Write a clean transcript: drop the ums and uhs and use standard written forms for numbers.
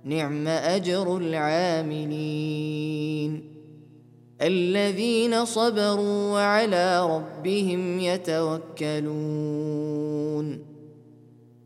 نعم أجر العاملين الذين صبروا وعلى ربهم يتوكلون